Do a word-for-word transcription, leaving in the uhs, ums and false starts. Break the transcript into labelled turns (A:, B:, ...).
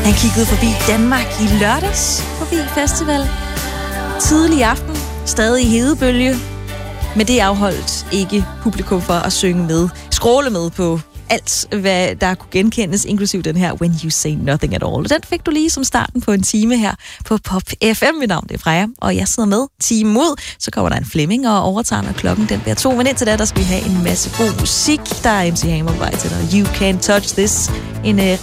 A: Han kiggede forbi Danmark i lørdags på V Festival. Tidlig aften, stadig hedebølge. Men det afholdt ikke publikum for at synge med, skråle med på alt, hvad der kunne genkendes, inklusiv den her When You Say Nothing At All. Den fik du lige som starten på en time her på Pop F M. Mit navn det er Freja, og jeg sidder med time ud. Så kommer der en Flemming og overtager, når klokken den bliver to. Men indtil da, der skal vi have en masse god musik. Der er M C Hammer på vej til dig. You Can't Touch This. En